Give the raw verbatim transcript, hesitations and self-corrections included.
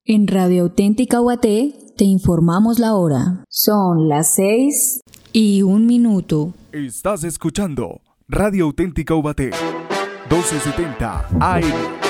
En Radio Auténtica Ubaté te informamos la hora. Son las seis y un minuto. Estás escuchando Radio Auténtica Ubaté, doce setenta A M.